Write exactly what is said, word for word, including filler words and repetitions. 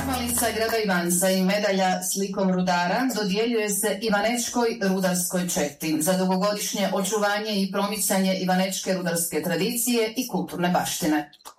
Zahvalnica grada Ivanca i medalja s likom rudara dodjeljuje se Ivanečkoj rudarskoj četi za dugogodišnje očuvanje i promicanje ivanečke rudarske tradicije i kulturne baštine.